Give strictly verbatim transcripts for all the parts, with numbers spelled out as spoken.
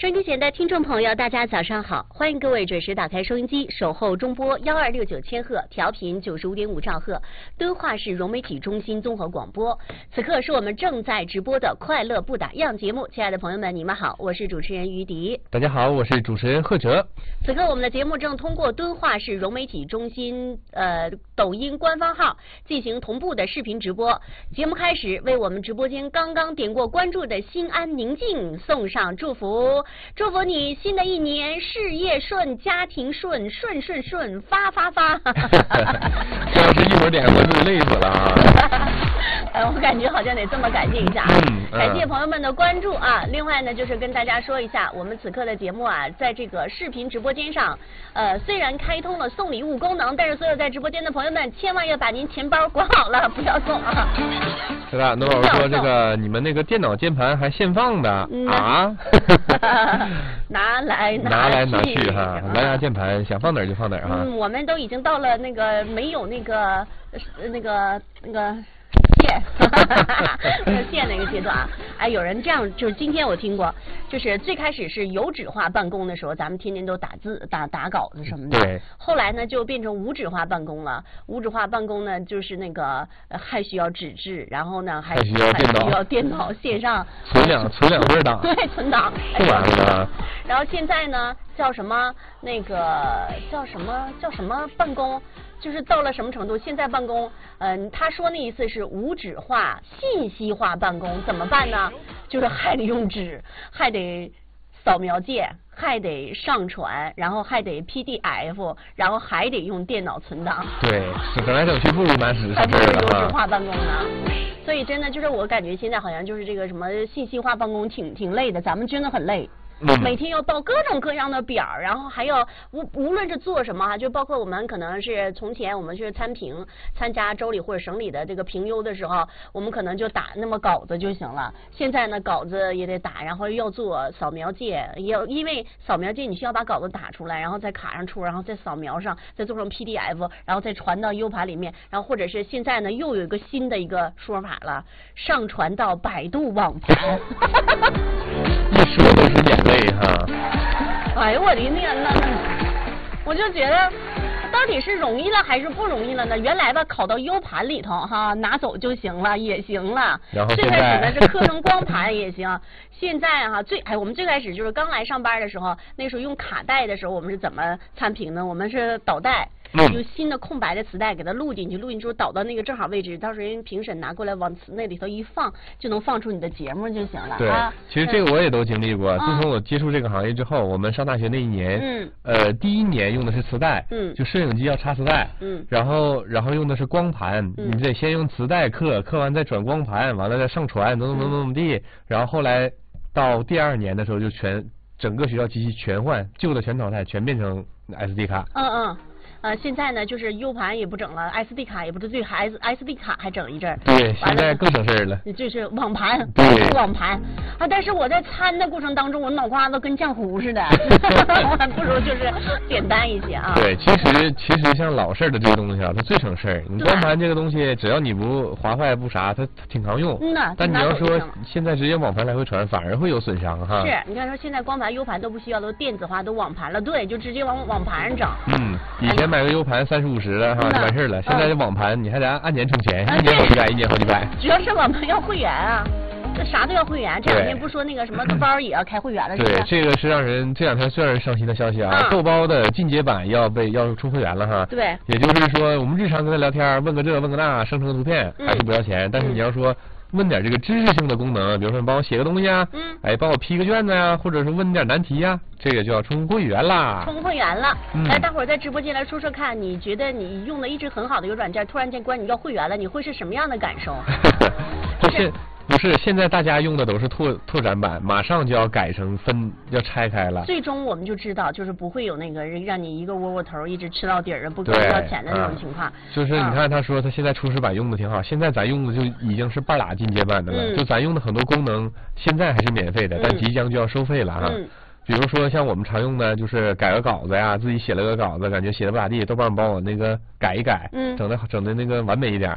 收音机前的听众朋友，大家早上好！欢迎各位准时打开收音机，守候中波幺二六九千赫，调频九十五点五兆赫，敦化市融媒体中心综合广播。此刻是我们正在直播的快乐不打烊节目，亲爱的朋友们，你们好，我是主持人于迪。 大家好，我是主持人贺哲。 此刻我们的节目正通过敦化市融媒体中心呃抖音官方号进行同步的视频直播。节目开始，为我们直播间刚刚点过关注的心安宁静送上祝福。祝福你新的一年事业顺，家庭顺，顺顺顺，发发发。 这要是一会儿点过字累死了啊！ 哎，我感觉好像得这么感谢一下啊！ 嗯嗯、 感谢朋友们的关注啊！另外呢，就是跟大家说一下，我们此刻的节目啊，在这个视频直播间上，呃，虽然开通了送礼物功能，但是所有在直播间的朋友们，千万要把您钱包管好了，不要送啊！ 是的，那我说这个你们那个电脑键盘还现放的、嗯、啊？ 拿来拿拿来拿去哈，蓝牙键盘想放哪儿就放哪儿哈。 嗯，我们都已经到了那个没有那个那个那个线，那个线那个阶段啊。哎，有人这样，就是今天我听过，就是最开始是有纸化办公的时候，咱们天天都打字、打打稿子什么的。 对。 后来呢，就变成无纸化办公了。无纸化办公呢，就是那个还需要纸质，然后呢还还需要电脑， 还需要电脑线上存两存两份档。 对，存档。 不完了。 然后现在呢，叫什么那个叫什么叫什么办公？就是到了什么程度？现在办公，嗯、呃，他说那意思是无纸化、信息化办公，怎么办呢？就是还得用纸，还得扫描件，还得上传，然后还得 P D F， 然后还得用电脑存档。 对，整来整去不如拿纸还不如有纸化办公呢。所以真的就是我感觉现在好像就是这个什么信息化办公挺挺累的，咱们真的很累。 嗯、 每天要报各种各样的表，然后还要无无论是做什么哈，就包括我们可能是从前我们是参评参加州里或者省里的这个评优的时候，我们可能就打那么稿子就行了。现在呢，稿子也得打，然后要做扫描件，要因为扫描件你需要把稿子打出来，然后再卡上戳，然后再扫描上，再做成 P D F， 然后再传到 U 盘里面，然后或者是现在呢又有一个新的一个说法了，上传到百度网盘。 一说都是眼泪哈！ 哎呦我的天呐，我就觉得到底是容易了还是不容易了呢？原来吧拷到 U 盘里头哈，拿走就行了，也行了。 然后最开始呢是刻成光盘也行。现在哈最哎，我们最开始就是刚来上班的时候，那时候用卡带的时候，我们是怎么参评呢？我们是导带。 嗯、 就新的空白的磁带给它录进去，录进去导到那个正好位置，到时候人评审拿过来往那里头一放，就能放出你的节目就行了。 对， 啊、 其实这个我也都经历过。自从我接触这个行业之后，我们上大学那一年， 嗯， 呃，第一年用的是磁带， 嗯， 就摄影机要插磁带， 嗯， 然后然后用的是光盘， 嗯、 你得先用磁带刻，刻完再转光盘，完了再上传，怎么怎么怎么地，然后后来到第二年的时候就全整个学校机器全换，旧的全淘汰，全变成 S D 卡。 嗯嗯。呃，现在呢，就是 U 盘也不整了 ，S D 卡也不是最还 S D 卡还整一阵儿。 对，现在更省事儿了。 就是网盘， 对， 网盘啊！但是我在参的过程当中，我脑瓜子跟浆糊似的，还不如就是简单一些啊。 对，其实其实像老式的这个东西啊，它最省事儿。你光盘这个东西，只要你不划坏不啥，它挺常用。 嗯呐。 但你要说现在直接网盘来回传，反而会有损伤哈。 是，你看说现在光盘、U 盘都不需要，都电子化，都网盘了，对，就直接往网盘上整。 嗯，以前买个 U 盘三十五十的哈就完事了，现在这网盘你还得按按年充钱，一年好几百，一年好几百。 主要是网盘要会员啊，这啥都要会员。这两天不说那个什么豆包也要开会员了，是吧？ 对，这个是让人这两天最让人伤心的消息啊！豆包的进阶版要被要出会员了哈。 对。 也就是说，我们日常跟他聊天，问个这问个那，生成个图片还是不要钱，但是你要说。问点这个知识性的功能，比如说你帮我写个东西啊， 嗯， 哎，帮我批个卷子呀、啊，或者是问点难题呀、啊，这个就要充会员啦。 充会员了， 嗯、 来，大伙儿在直播间来说说看，你觉得你用的一直很好的一个软件，突然间关你要会员了，你会是什么样的感受？ 就是不是现在大家用的都是拓拓展版，马上就要改成分，要拆开了。 最终我们就知道，就是不会有那个让你一个窝窝头一直吃到底儿不给你要钱的那种情况。 嗯、就是你看他说他现在初始版用的挺好，现在咱用的就已经是半拉进阶版的了， 嗯、 就咱用的很多功能现在还是免费的， 嗯、 但即将就要收费了哈。 嗯比如说像我们常用的，就是改个稿子呀，自己写了个稿子，感觉写的不咋地，豆瓣帮我那个改一改， 嗯， 整的整的那个完美一点。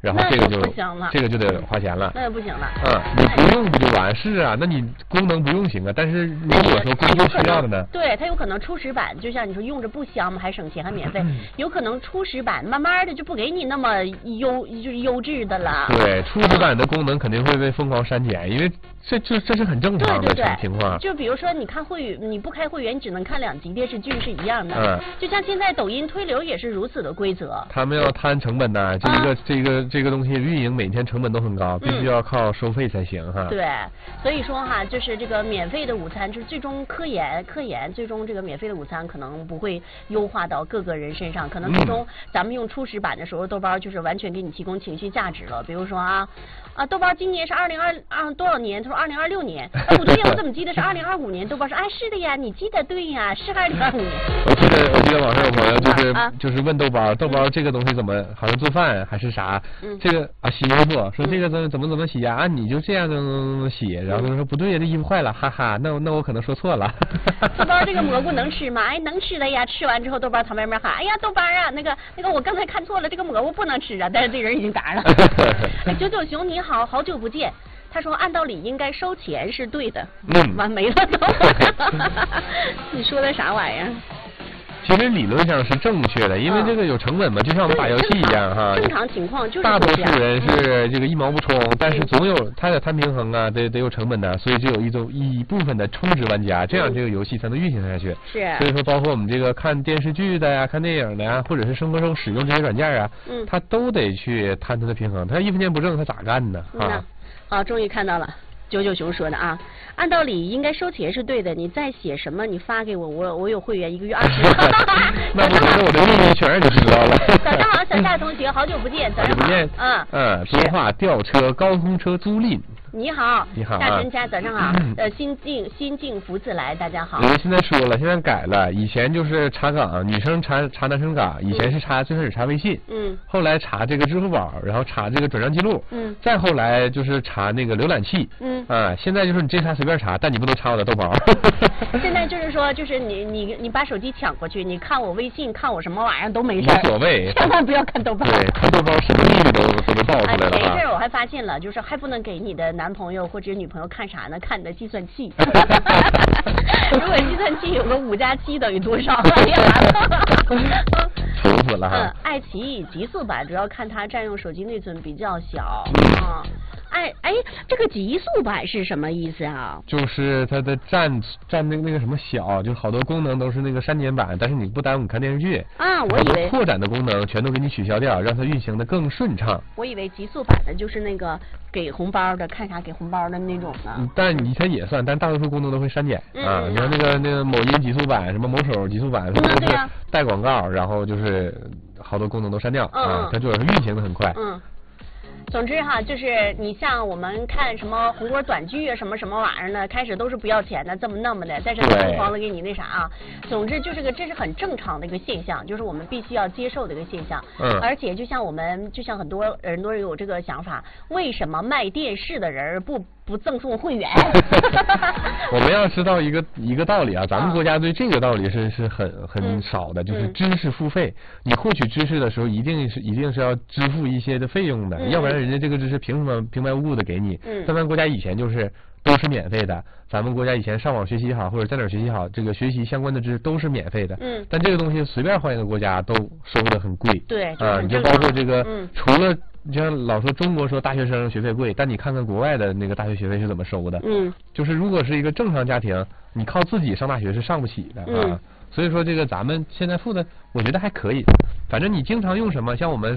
然后这个就这个就得花钱了。 那就不行了。 嗯，你不用不就完？是啊，那你功能不用行啊，但是如果说工作需要的呢？ 对，它有可能初始版，就像你说用着不香嘛，还省钱还免费，有可能初始版慢慢的就不给你那么优就是优质的了。 对，初始版的功能肯定会被疯狂删减，因为这这这是很正常的情况。 就比如说你看会员，你不开会员，你只能看两集电视剧是一样的。 嗯。 就像现在抖音推流也是如此的规则。 他们要摊成本的，这个、啊、这个这个东西运营每天成本都很高，必须要靠收费才行哈。 对，所以说哈，就是这个免费的午餐，就是最终科研科研，最终这个免费的午餐可能不会优化到各个人身上，可能最终咱们用初始版的时候，豆包就是完全给你提供情绪价值了。比如说啊啊，豆包今年是二零二二多少年？他说二零二六年。哎，不对呀，我怎么记得是二零二五年？豆包说，哎，是的呀，你记得对呀，是二零二五年。 我记得我记得网上有朋友就是、啊、就是问豆包，豆包这个东西怎么好像做饭还是啥？嗯、这个啊洗衣服，说这个怎么怎么怎么洗呀？啊，你就这样怎么怎么洗？然后他说不对呀，这衣服坏了，哈哈，那那我可能说错了。 豆包这个蘑菇能吃吗？哎，能吃的呀。吃完之后，豆包旁边边喊，哎呀，豆包啊，那个那个我刚才看错了，这个蘑菇不能吃啊。但是这人已经答了。哎，九九熊你好，好久不见。他说按道理应该收钱是对的。 嗯。 完没了都。你说的啥玩意儿？ 其实理论上是正确的，因为这个有成本嘛，就像我们打游戏一样哈。 正常情况就是大多数人是这个一毛不充，但是总有他得摊平衡啊，得得有成本的，所以就有一种一部分的充值玩家，这样这个游戏才能运行下去。 是。 所以说，包括我们这个看电视剧的呀、看电影的呀，或者是生活中使用这些软件啊，嗯，他都得去摊它的平衡，他一分钱不挣，他咋干呢？啊。 好，终于看到了。九九熊说的啊，按道理应该收钱是对的。你再写什么，你发给我，我我有会员，一个月二十。 那不行，我这秘密全让你知道了。 早上好，小夏同学，好久不见，早上好。 好久不见。 嗯嗯，说话吊车、高空车租赁。 你好， 你好， 大陈家早上好，呃，心静心静福自来，大家好。 人现在说了，现在改了，以前就是查岗，女生查查男生岗，以前是查最开始查微信，嗯，后来查这个支付宝，然后查这个转账记录，嗯，再后来就是查那个浏览器，嗯，啊，现在就是你这查随便查，但你不能查我的豆包。 现在就是说，就是你你你把手机抢过去，你看我微信，看我什么玩意儿都没事， 无所谓， 千万不要看豆包。 对，看豆包什么秘密都都能爆出来了。 没事，我还发现了，就是还不能给你的男朋友或者女朋友看啥呢？看你的计算器。如果计算器有个五加七等于多少？哎呀， 愁死了哈。 嗯，爱奇艺极速版主要看它占用手机内存比较小。啊、嗯，哎哎，这个极速版是什么意思啊？ 就是它的占占那个那个什么小，就好多功能都是那个删减版，但是你不耽误你看电视剧。 啊，我以为扩展的功能全都给你取消掉，让它运行的更顺畅。 我以为极速版的就是那个给红包的，看啥给红包的那种呢。 但你它也算，但大多数功能都会删减、嗯、啊。你看那个那个某音极速版，什么某手极速版，它都是带广告，然后就是好多功能都删掉、嗯、啊，它主要是运行的很快。 嗯。总之哈，就是你像我们看什么红锅短剧啊，什么什么玩意儿呢，开始都是不要钱的，这么那么的，但是疯狂的给你那啥啊。总之就是个这是很正常的一个现象，就是我们必须要接受的一个现象。嗯。而且就像我们，就像很多人都有这个想法，为什么卖电视的人不不赠送会员？ 我们要知道一个一个道理啊，咱们国家对这个道理是是很很少的，嗯、就是知识付费。你获取知识的时候，一定是一定是要支付一些的费用的，嗯、要不然人家这个知识凭什么平白无故的给你？嗯。咱们国家以前就是都是免费的，咱们国家以前上网学习好或者在哪儿学习好，这个学习相关的知识都是免费的。嗯。但这个东西随便换一个国家都收的很贵。 对。 啊，你就包括这个，嗯、除了。你像老说中国说大学生学费贵，但你看看国外的那个大学学费是怎么收的？嗯，就是如果是一个正常家庭，你靠自己上大学是上不起的啊。嗯、所以说这个咱们现在付的，我觉得还可以。反正你经常用什么，像我们。